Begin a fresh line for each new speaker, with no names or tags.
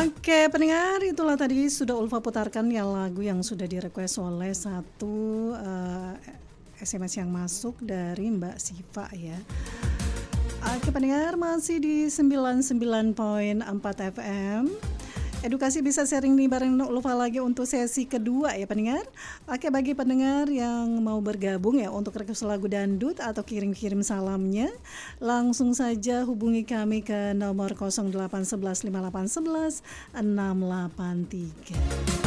Oke, pendengar, itulah tadi sudah Ulfa putarkan ya lagu yang sudah direquest oleh satu SMS yang masuk dari Mbak Siva ya. Oke, pendengar, masih di 99.4 FM. Edukasi bisa sharing nih bareng Ulfa lagi untuk sesi kedua ya pendengar. Oke, bagi pendengar yang mau bergabung ya untuk request lagu dangdut atau kirim-kirim salamnya, langsung saja hubungi kami ke nomor 0811 5811 683.